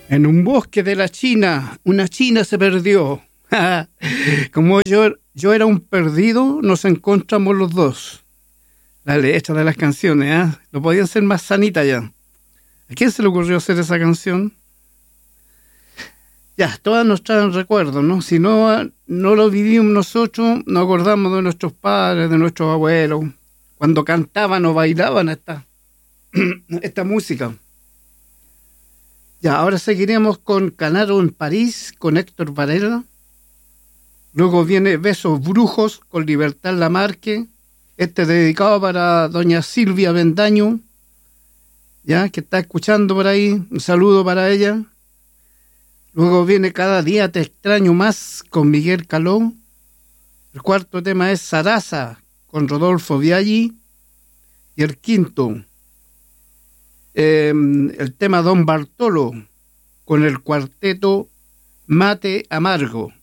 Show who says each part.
Speaker 1: En un bosque de la China, una china se perdió. Como yo era un perdido, nos encontramos los dos. La letra de las canciones, ¿eh? No podían ser más sanitas ya. ¿A quién se le ocurrió hacer esa canción? Ya, todas nos traen recuerdos, ¿no? Si no lo vivimos nosotros, nos acordamos de nuestros padres, de nuestros abuelos, cuando cantaban o bailaban esta música. Ya, ahora seguiremos con Canaro en París, con Héctor Varela. Luego viene Besos Brujos, con Libertad Lamarque. Dedicado para doña Silvia Bendaño, ya, que está escuchando por ahí. Un saludo para ella. Luego viene Cada Día Te Extraño Más, con Miguel Caló. El cuarto tema es Sarasa, con Rodolfo Biaggi. Y el quinto, el tema Don Bartolo, con el cuarteto Mate Amargo.